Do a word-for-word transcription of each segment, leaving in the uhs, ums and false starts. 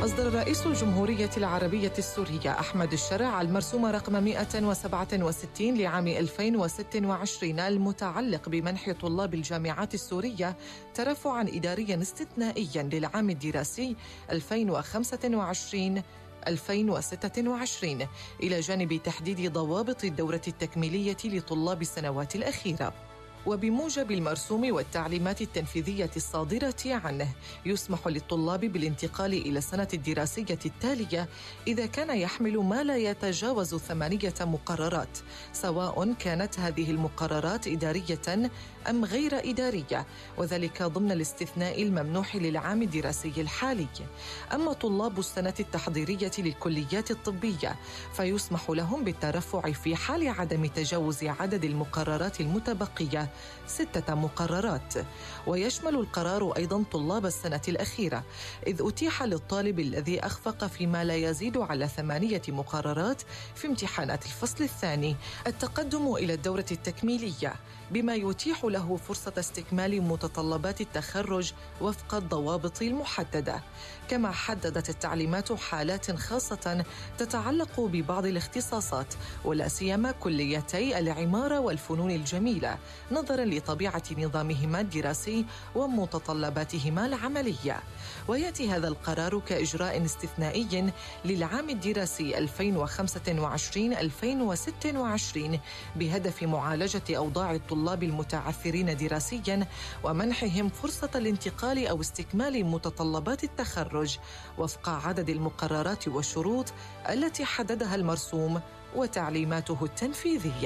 أصدر رئيس الجمهورية العربية السورية أحمد الشرع المرسوم رقم مئة وسبعة وستين لعام ألفين وستة وعشرين المتعلق بمنح طلاب الجامعات السورية ترفعاً إدارياً استثنائياً للعام الدراسي ألفين وخمسة وعشرين ألفين وستة وعشرين، إلى جانب تحديد ضوابط الدورة التكميلية لطلاب السنوات الأخيرة. وبموجب المرسوم والتعليمات التنفيذية الصادرة عنه، يسمح للطلاب بالانتقال إلى السنة الدراسية التالية إذا كان يحمل ما لا يتجاوز ثمانية مقررات، سواء كانت هذه المقررات إدارية أم غير إدارية، وذلك ضمن الاستثناء الممنوح للعام الدراسي الحالي. أما طلاب السنة التحضيرية للكليات الطبية فيسمح لهم بالترفع في حال عدم تجاوز عدد المقررات المتبقية ستة مقررات. ويشمل القرار أيضاً طلاب السنة الأخيرة، إذ أتيح للطالب الذي أخفق فيما لا يزيد على ثمانية مقررات في امتحانات الفصل الثاني التقدم إلى الدورة التكميلية، بما يتيح له فرصة استكمال متطلبات التخرج وفق الضوابط المحددة. كما حددت التعليمات حالات خاصة تتعلق ببعض الاختصاصات، ولا سيما كليتي العمارة والفنون الجميلة، نظراً لطبيعة نظامهما الدراسي ومتطلباتهما العملية. ويأتي هذا القرار كإجراء استثنائي للعام الدراسي ألفين وخمسة وعشرين ألفين وستة وعشرين بهدف معالجة أوضاع الطلاب المتعثرين دراسياً ومنحهم فرصة الانتقال أو استكمال متطلبات التخرج وفق عدد المقررات والشروط التي حددها المرسوم وتعليماته التنفيذية.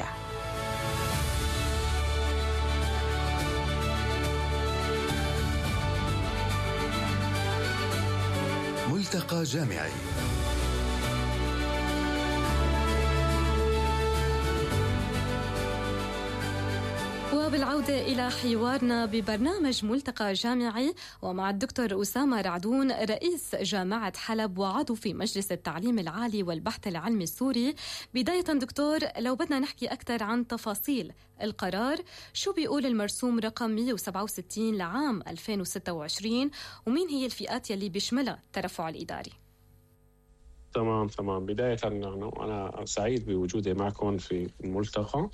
ملتقى جامعي. وبالعودة إلى حوارنا ببرنامج ملتقى جامعي ومع الدكتور أسامة رعدون رئيس جامعة حلب وعضو في مجلس التعليم العالي والبحث العلمي السوري. بداية دكتور، لو بدنا نحكي أكثر عن تفاصيل القرار، شو بيقول المرسوم رقم مئة وسبعة وستين لعام ألفين وستة وعشرين ومين هي الفئات يلي بيشملها الترفع الإداري؟ تمام تمام بداية أنا سعيد بوجودي معكم في الملتقى.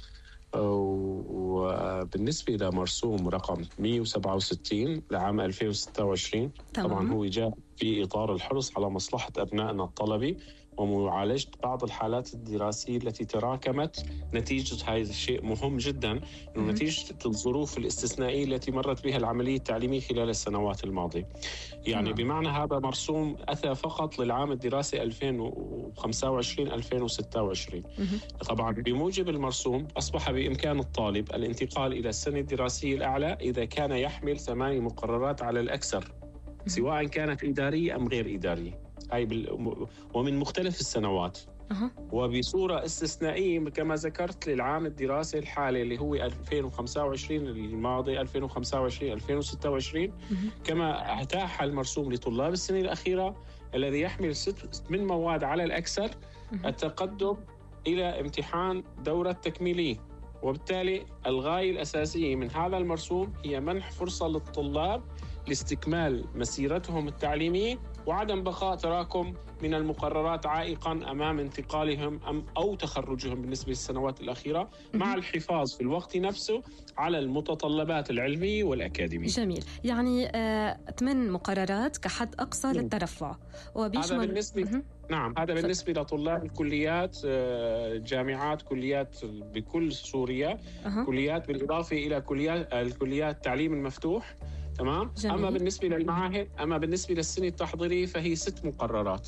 وبالنسبة إلى مرسوم رقم مئة وسبعة وستين لعام ألفين وستة وعشرين طبعا, طبعاً هو جاء في إطار الحرص على مصلحة أبنائنا الطلبة ومعالجة بعض الحالات الدراسية التي تراكمت نتيجة هذا الشيء مهم جدا، إنه نتيجة الظروف الاستثنائية التي مرت بها العملية التعليمية خلال السنوات الماضية. يعني مم. بمعنى هذا مرسوم أتى فقط للعام الدراسي ألفين وخمسة وعشرين ألفين وستة وعشرين. مم. طبعا بموجب المرسوم أصبح بإمكان الطالب الانتقال إلى السنة الدراسية الأعلى إذا كان يحمل ثماني مقررات على الأكثر، سواء كانت إدارية أم غير إدارية، هاي بال... ومن مختلف السنوات. أه. وبصورة استثنائية كما ذكرت للعام الدراسي الحالي اللي هو ألفين وخمسة وعشرين الماضي ألفين وخمسة وعشرين ألفين وستة وعشرين. أه. كما أتاح المرسوم لطلاب السنة الأخيرة الذي يحمل ست من مواد على الأكثر أه. التقدم إلى امتحان دورة تكميلية. وبالتالي الغاية الأساسية من هذا المرسوم هي منح فرصة للطلاب لاستكمال مسيرتهم التعليمية وعدم بقاء تراكم من المقررات عائقاً أمام انتقالهم أم أو تخرجهم بالنسبة للسنوات الأخيرة، مع الحفاظ في الوقت نفسه على المتطلبات العلمية والأكاديمية. جميل. يعني آه، ثمان مقررات كحد أقصى م. للترفع. وبيشمل هذا بالنسبة م- نعم هذا بالنسبة لطلاب الكليات، جامعات كليات بكل سوريا. أه. كليات بالإضافة إلى كليات الكليات التعليم المفتوح. تمام. جميل. أما بالنسبة للمعاهد أما بالنسبة للسنة التحضيرية فهي ست مقررات.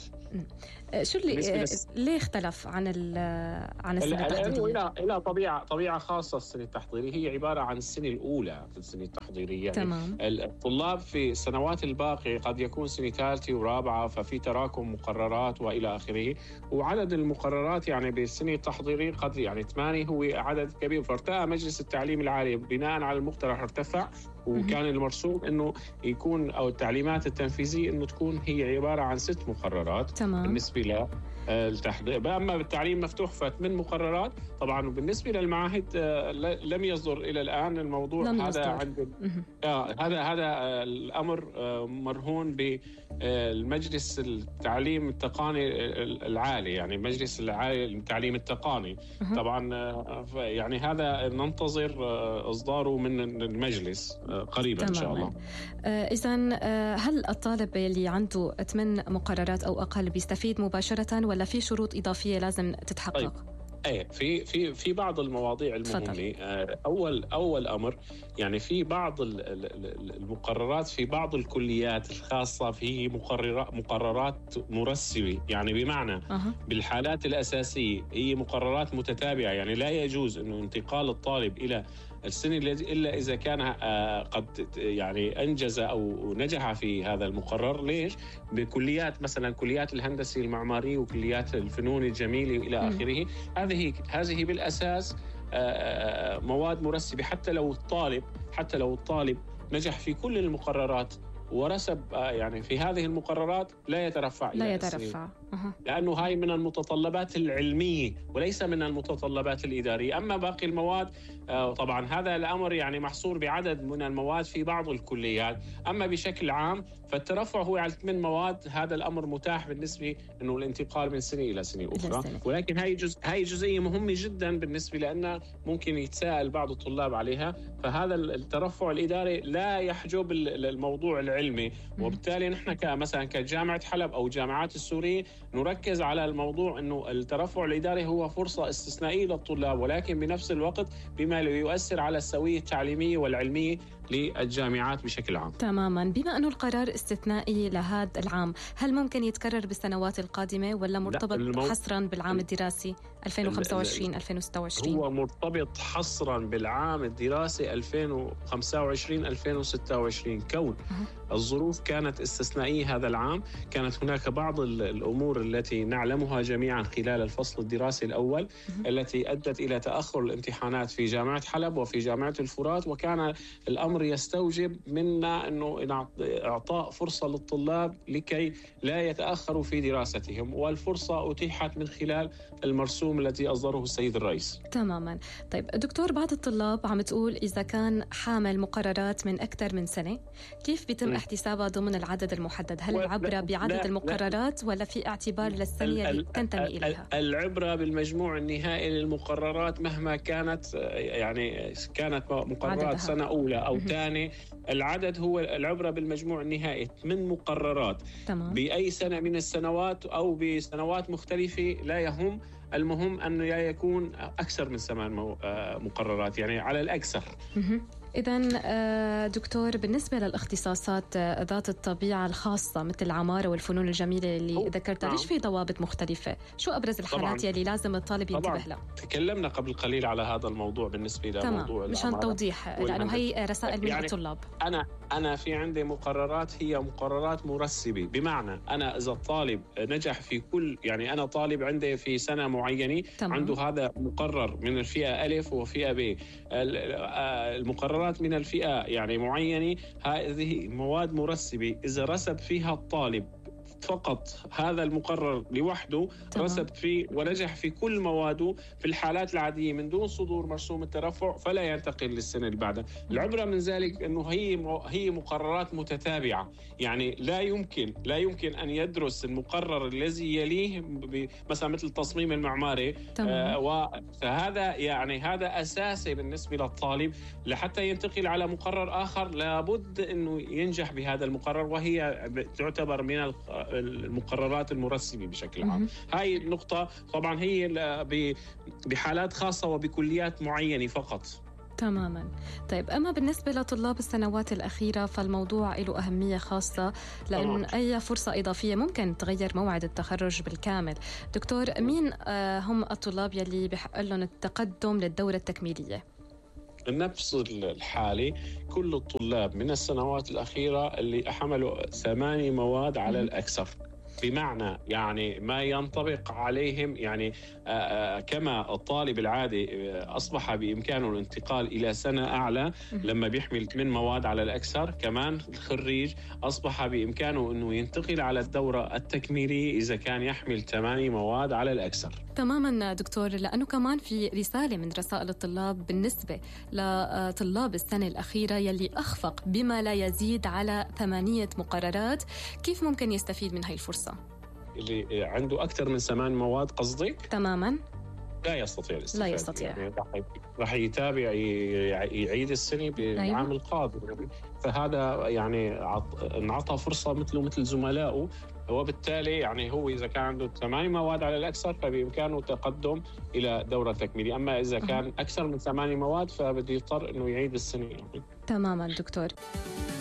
شو اللي للس... ليه اختلف عن ال عن السنة التحضيرية؟ إلى إلى طبيعة طبيعة خاصة. السنة التحضيرية هي عبارة عن السنة الأولى في السنة التحضيرية. تمام. يعني الطلاب في السنوات الباقية قد يكون سنة ثالثة ورابعة، ففي تراكم مقررات وإلى آخره، وعدد المقررات يعني بالسنة التحضيرية قد يعني ثمانية هو عدد كبير. فارتأى مجلس التعليم العالي بناء على المقترح ارتفع، وكان المرسوم إنه يكون أو التعليمات التنفيذية إنه تكون هي عبارة عن ست مقررات. تمام. بالنسبة له التحضير. أما بالتعليم مفتوح فثمان مقررات طبعا. وبالنسبة للمعاهد لم يصدر إلى الآن الموضوع هذا عند آه هذا هذا الأمر مرهون المجلس التعليم التقني العالي، يعني مجلس العالي التعليم التقني. طبعا يعني هذا ننتظر إصداره من المجلس قريبا إن شاء الله. إذن هل الطالب اللي عنده ثمان مقررات أو أقل بيستفيد مباشرة ولا في شروط إضافية لازم تتحقق؟ طيب. ايه في في في بعض المواضيع المهمه. اول اول امر يعني في بعض المقررات في بعض الكليات الخاصه في مقررات مقررات مرسبه، يعني بمعنى أه. بالحالات الاساسيه هي مقررات متتابعه، يعني لا يجوز انه انتقال الطالب الى السنة إلا إذا كان قد يعني أنجز أو نجح في هذا المقرر. ليش؟ بكليات مثلا كليات الهندسة المعمارية وكليات الفنون الجميلة إلى آخره. هذه هذه بالأساس مواد مرسبة، حتى لو الطالب حتى لو الطالب نجح في كل المقررات ورسب يعني في هذه المقررات لا يترفع لا يترفع أه. لأنه هاي من المتطلبات العلمية وليس من المتطلبات الإدارية. أما باقي المواد طبعا هذا الأمر يعني محصور بعدد من المواد في بعض الكليات. أما بشكل عام فالترفع هو على ثمان مواد، هذا الأمر متاح بالنسبة إنه الانتقال من سنة إلى سنة أخرى. ولكن هاي جزء هاي جزئية مهمة جدا بالنسبة لأن ممكن يتساءل بعض الطلاب عليها. فهذا الترفع الإداري لا يحجب الموضوع العلمي، وبالتالي نحن كمثلا كجامعة حلب أو جامعات السورية نركز على الموضوع إنه الترفع الإداري هو فرصة استثنائية للطلاب، ولكن بنفس الوقت بما يؤثر على السوية التعليمية والعلمية للجامعات بشكل عام. تماما. بما أنه القرار استثنائي لهذا العام، هل ممكن يتكرر بالسنوات القادمة ولا مرتبط المو... حصرا بالعام الدراسي ألفين وخمسة وعشرين ألفين وستة وعشرين؟ هو مرتبط حصرا بالعام الدراسي ألفين وخمسة وعشرين ألفين وستة وعشرين. كون أه. الظروف كانت استثنائية هذا العام، كانت هناك بعض الأمور التي نعلمها جميعا خلال الفصل الدراسي الأول أه. التي أدت إلى تأخر الامتحانات في جامعة حلب وفي جامعة الفرات، وكان الأمر يستوجب منا أنه إعطاء فرصة للطلاب لكي لا يتأخروا في دراستهم، والفرصة أتيحت من خلال المرسوم الذي أصدره السيد الرئيس. تماما. طيب دكتور، بعض الطلاب عم تقول إذا كان حامل مقررات من أكثر من سنة كيف بيتم م. احتسابها ضمن العدد المحدد؟ هل العبرة بعدد لا المقررات لا ولا في اعتبار للسنة اللي تنتمي إليها؟ العبرة بالمجموع النهائي للمقررات مهما كانت، يعني كانت مقررات عددها. سنة أولى أو ثاني، العدد هو العبرة بالمجموع النهائي من مقررات. تمام. بأي سنة من السنوات أو بسنوات مختلفة لا يهم، المهم أنه يكون أكثر من ثمان مقررات، يعني على الأكثر. إذن دكتور، بالنسبة للاختصاصات ذات الطبيعة الخاصة مثل العمارة والفنون الجميلة اللي ذكرتها، ليش في ضوابط مختلفة؟ شو أبرز الحالات يلي لازم الطالب ينتبه لها؟ تكلمنا قبل قليل على هذا الموضوع بالنسبة لموضوع مشان توضيح، لأنه هي رسائل من يعني الطلاب. أنا أنا في عندي مقررات هي مقررات مرسبة، بمعنى أنا إذا الطالب نجح في كل، يعني أنا طالب عندي في سنة معينة عنده هذا مقرر من الفئة ألف وفئة ب، المقررات من الفئة يعني معينة، هذه مواد مرسبة إذا رسب فيها الطالب فقط هذا المقرر لوحده، رسب فيه ونجح في كل مواده في الحالات العادية من دون صدور مرسوم الترفع فلا ينتقل للسنة اللي بعدها. العبرة من ذلك أنه هي هي مقررات متتابعة، يعني لا يمكن لا يمكن أن يدرس المقرر الذي يليه مثلا مثل التصميم المعماري، آه وهذا يعني هذا أساسي بالنسبة للطالب. لحتى ينتقل على مقرر آخر لابد أنه ينجح بهذا المقرر، وهي تعتبر من المقررات المرسبة بشكل عام. هاي النقطة طبعا هي بحالات خاصة وبكليات معينة فقط. تماما. طيب، أما بالنسبة لطلاب السنوات الأخيرة فالموضوع له أهمية خاصة، لأن طبعا. أي فرصة إضافية ممكن تغير موعد التخرج بالكامل. دكتور، مين هم الطلاب يلي بحق لهم التقدم للدورة التكميلية؟ نفس الحالة كل الطلاب من السنوات الأخيرة اللي حملوا ثماني مواد على الأكثر، بمعنى يعني ما ينطبق عليهم، يعني كما الطالب العادي أصبح بإمكانه الانتقال إلى سنة أعلى لما بيحمل ثمان مواد على الأكثر، كمان الخريج أصبح بإمكانه أنه ينتقل على الدورة التكميلية إذا كان يحمل ثماني مواد على الأكثر. تماما دكتور، لأنه كمان في رسالة من رسائل الطلاب بالنسبة لطلاب السنة الأخيرة يلي أخفق بما لا يزيد على ثمانية مقررات، كيف ممكن يستفيد من هاي الفرصة؟ اللي عنده أكثر من ثمان مواد قصدك؟ تماما لا يستطيع الاستفادة. لا يستطيع، يعني راح يتابع يعيد السنة بالعام أيوة. القادم. فهذا يعني انعطى فرصة مثله مثل زملائه، وبالتالي يعني هو إذا كان عنده ثماني مواد على الأكثر فبإمكانه التقدم إلى دورة تكميلية، أما إذا كان أكثر من ثماني مواد فبده يضطر إنه يعيد السنة. تماما دكتور.